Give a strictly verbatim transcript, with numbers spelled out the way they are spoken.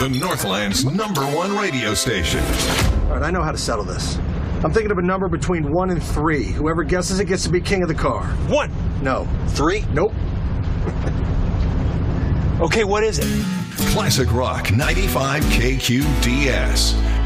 The Northland's number one radio station. All right, I know how to settle this. I'm thinking of a number between one and three. Whoever guesses it gets to be king of the car. One. No. Three? Nope. Okay, what is it? Classic Rock ninety-five K Q D S.